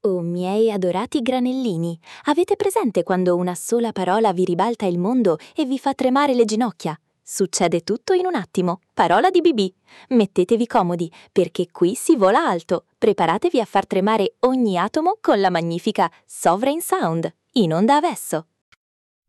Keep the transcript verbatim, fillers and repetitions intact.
Oh miei adorati granellini, avete presente quando una sola parola vi ribalta il mondo e vi fa tremare le ginocchia? Succede tutto in un attimo. Parola di B B. Mettetevi comodi, perché qui si vola alto. Preparatevi a far tremare ogni atomo con la magnifica Sovereign Sound, in onda adesso.